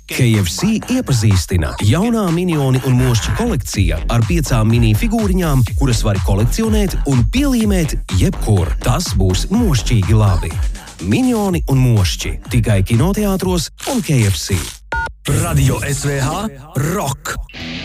KFC iepazīstina jaunā minioni un mošķi kolekcija ar 5 mini figūriņām, kuras var kolekcionēt un pielīmēt jebkur. Tas būs mošķīgi labi. Minioni un mošķi tikai kinoteātros un KFC. Radio SVH Rock.